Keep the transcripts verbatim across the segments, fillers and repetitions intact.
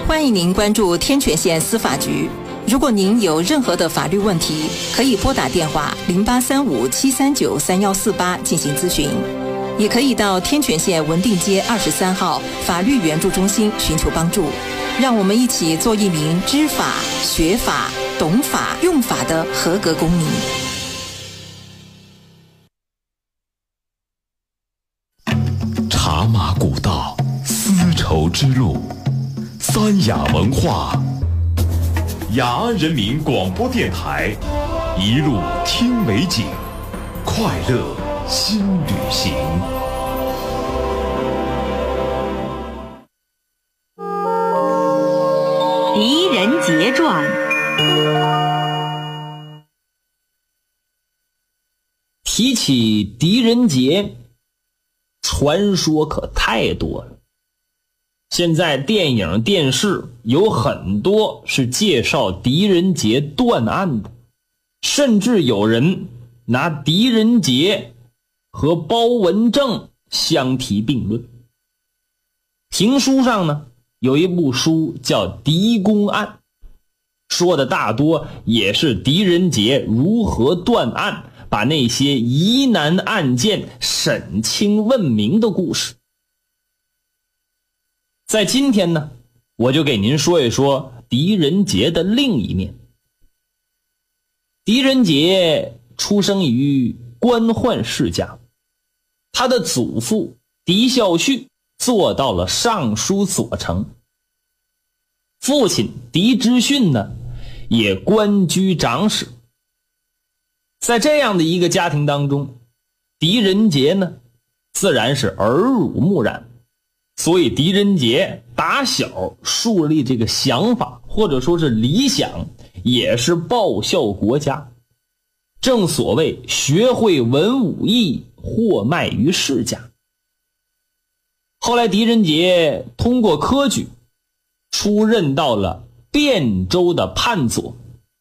欢迎您关注天泉县司法局。如果您有任何的法律问题，可以拨打电话零八三五七三九三一四八进行咨询，也可以到天泉县文定街二十三号法律援助中心寻求帮助。让我们一起做一名知法、学法、懂法、用法的合格公民。 茶马古道，丝绸之路，三雅文化，雅安人民广播电台，一路听美景，快乐新旅行。 狄仁杰传。 提起狄仁杰，传说可太多了。现在电影电视有很多是介绍狄仁杰断案的，甚至有人拿狄仁杰和包文正相提并论。评书上呢，有一部书叫《狄公案》，说的大多也是狄仁杰如何断案，把那些疑难案件审清问明的故事。在今天呢，我就给您说一说狄仁杰的另一面。狄仁杰出生于官宦世家，他的祖父狄孝胥做到了尚书左丞，父亲狄知训呢也官居长史。在这样的一个家庭当中，狄仁杰呢自然是耳濡目染，所以狄仁杰打小树立这个想法或者说是理想，也是报效国家。正所谓学会文武艺，货卖于世家。后来狄仁杰通过科举出任到了汴州的判佐。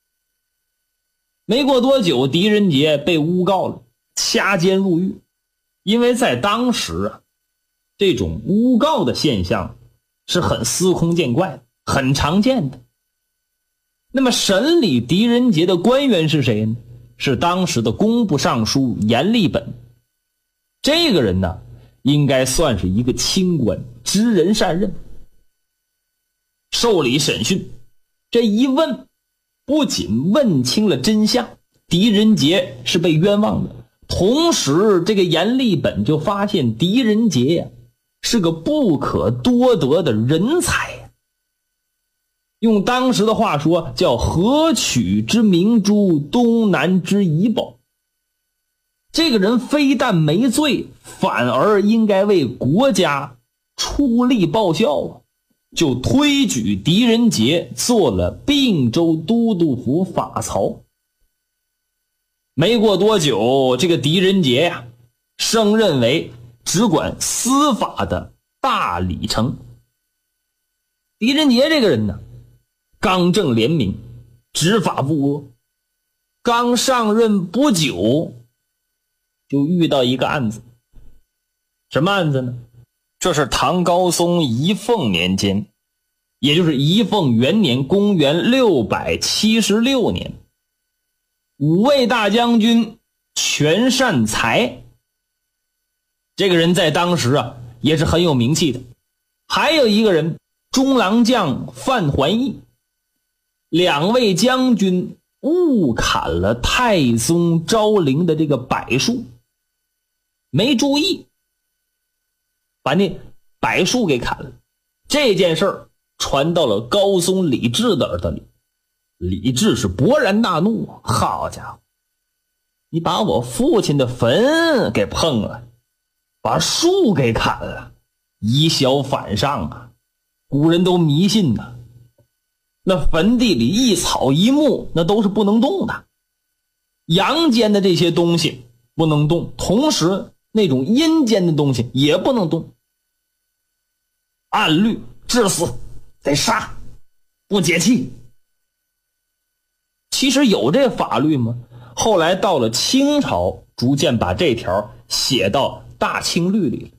没过多久，狄仁杰被诬告了，掐监入狱。因为在当时啊，这种诬告的现象是很司空见惯的，很常见的。那么审理狄仁杰的官员是谁呢？是当时的工部尚书阎立本。这个人呢，应该算是一个清官，知人善任。受理审讯，这一问不仅问清了真相，狄仁杰是被冤枉的，同时这个阎立本就发现狄仁杰呀是个不可多得的人才呀。用当时的话说叫河曲之明珠，东南之怡宝。这个人非但没罪，反而应该为国家出力报效啊，就推举狄仁杰做了并州都督府法曹。没过多久，这个狄仁杰呀升任为只管司法的大理丞。狄仁杰这个人呢，刚正廉明，执法不阿。刚上任不久，就遇到一个案子。什么案子呢？这是唐高宗仪凤年间，也就是仪凤元年，公元六百七十六年，五位大将军全善才，这个人在当时啊也是很有名气的。还有一个人中郎将范桓义，两位将军误砍了太宗昭陵的这个柏树，没注意把那柏树给砍了。这件事儿传到了高宗李治的耳朵里，李治是勃然大怒，好家伙，你把我父亲的坟给碰了，把树给砍了，以小反上啊！古人都迷信呐、啊，那坟地里一草一木那都是不能动的，阳间的这些东西不能动，同时那种阴间的东西也不能动。按律致死，得杀，不解气。其实有这法律吗？后来到了清朝，逐渐把这条写到大清律里了。